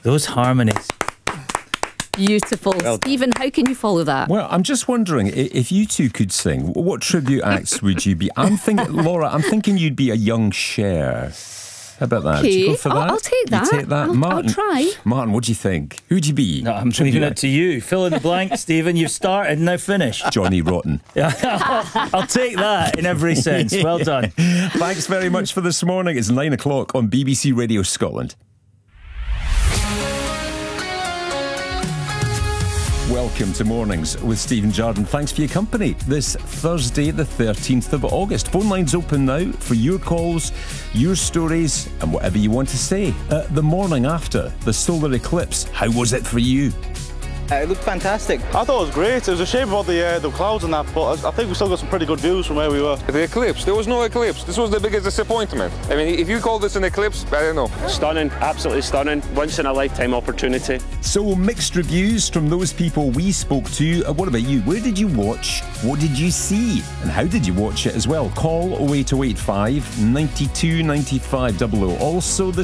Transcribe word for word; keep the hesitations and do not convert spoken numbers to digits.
Those harmonies. Beautiful. Well, Stephen, how can you follow that? Well, I'm just wondering, if you two could sing, what tribute acts would you be? I'm thinking, Laura, I'm thinking you'd be a young Cher. How about that? Okay. Would you go for that? I'll, I'll take that. You take that? I'll, Martin, I'll try. Martin, what do you think? Who'd you be? No, I'm leaving it to you. Fill in the blank, Stephen. You've started, now finish. Johnny Rotten. I'll take that in every sense. Well done. Thanks very much for this morning. It's nine o'clock on B B C Radio Scotland. Welcome to Mornings with Stephen Jardine. Thanks for your company this Thursday, the thirteenth of August. Phone lines open now for your calls, your stories, and whatever you want to say. Uh, the morning after the solar eclipse, how was it for you? Uh, it looked fantastic. I thought it was great. It was a shame about the uh, the clouds and that, but I think we still got some pretty good views from where we were. The eclipse, there was no eclipse. This was the biggest disappointment. I mean, if you call this an eclipse, I don't know. Stunning, absolutely stunning. Once in a lifetime opportunity. So mixed reviews from those people we spoke to. Uh, what about you? Where did you watch? What did you see? And how did you watch it as well? Call oh eight oh eight five, nine two, nine five double oh. Also the